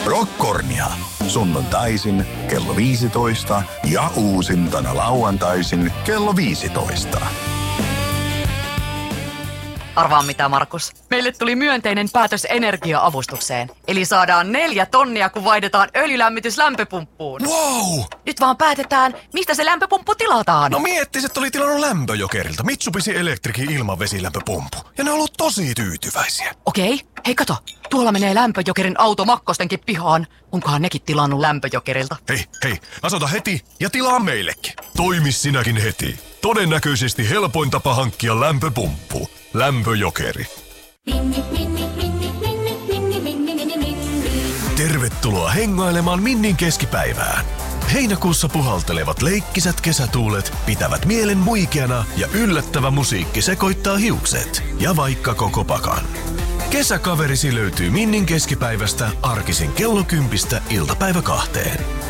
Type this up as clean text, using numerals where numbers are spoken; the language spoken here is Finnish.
Rockkornia. Sunnuntaisin kello 15 ja uusintana lauantaisin kello 15. Arvaa mitä, Markus. Meille tuli myönteinen päätös energia-avustukseen. Eli saadaan 4 tonnia, kun vaihdetaan öljylämmitys lämpöpumppuun. Wow! Nyt vaan päätetään, mistä se lämpöpumppu tilataan. No miettis, että oli tilannut Lämpöjokerilta Mitsubishi Electricin ilmavesilämpöpumppu. Ja ne on ollut tosi tyytyväisiä. Okei. Hei kato, tuolla menee Lämpöjokerin auto Makkostenkin pihaan. Onkohan nekin tilannut Lämpöjokerilta? Hei, asota heti ja tilaa meillekin. Toimi sinäkin heti. Todennäköisesti helpoin tapa hankkia lämpöpumppu. Lämpöjokeri. Tervetuloa hengailemaan Minnin keskipäivään. Heinäkuussa puhaltelevat leikkisät kesätuulet pitävät mielen muikeana ja yllättävä musiikki sekoittaa hiukset ja vaikka koko pakan. Kesäkaverisi löytyy Minnin keskipäivästä arkisin kello 10 iltapäivä 2.